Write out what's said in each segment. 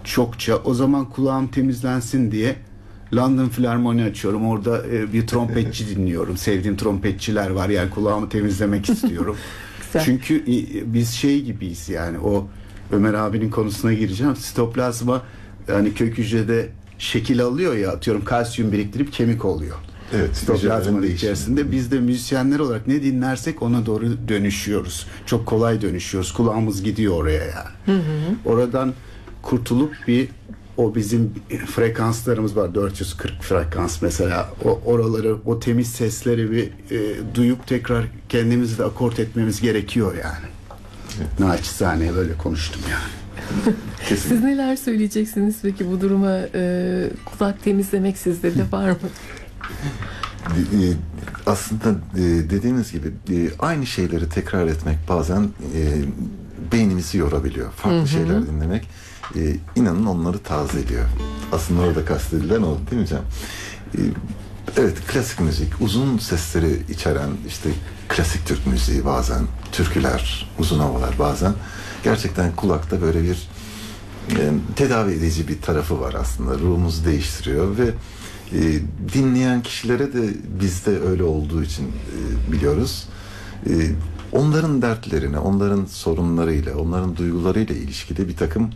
çokça. O zaman kulağım temizlensin diye London Filarmoni açıyorum. Orada bir trompetçi dinliyorum. Sevdiğim trompetçiler var. Yani kulağımı temizlemek istiyorum. Çünkü biz şey gibiyiz yani, o Ömer abinin konusuna gireceğim. Sitoplazma yani kök hücrede şekil alıyor ya, atıyorum kalsiyum biriktirip kemik oluyor. Evet, sitoplazmanın içerisinde. Biz de müzisyenler olarak ne dinlersek ona doğru dönüşüyoruz. Çok kolay dönüşüyoruz. Kulağımız gidiyor oraya yani. Oradan kurtulup o bizim frekanslarımız var. 440 frekans mesela. Oraları, o temiz sesleri bir duyup tekrar kendimizi de akort etmemiz gerekiyor yani. Evet. Naçizane böyle konuştum yani. Siz neler söyleyeceksiniz peki bu duruma? Kulak temizlemek sizde de var mı? Aslında dediğiniz gibi aynı şeyleri tekrar etmek bazen beynimizi yorabiliyor. Farklı şeyler dinlemek inanın onları tazeliyor. Aslında orada kastedilen o, değil mi Can? Evet, klasik müzik, uzun sesleri içeren işte klasik Türk müziği, bazen türküler, uzun havalar, bazen gerçekten kulakta böyle bir tedavi edici bir tarafı var aslında. Ruhumuzu değiştiriyor ve dinleyen kişilere de bizde öyle olduğu için biliyoruz. Onların dertlerine, onların sorunlarıyla, onların duygularıyla ilişkili bir takım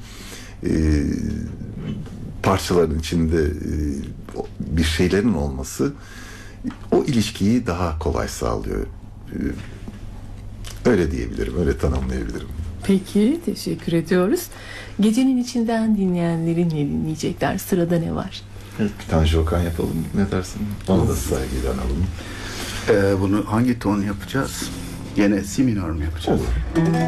parçaların içinde bir şeylerin olması o ilişkiyi daha kolay sağlıyor. Öyle diyebilirim, öyle tanımlayabilirim. Peki, teşekkür ediyoruz. Gecenin içinden dinleyenlerin ne dinleyecekler? Sırada ne var? Evet, bir tane Jokan yapalım. Ne dersin? Onu da saygıyla analım. Bunu hangi ton yapacağız? Yine si minör mü yapacağız? Olur.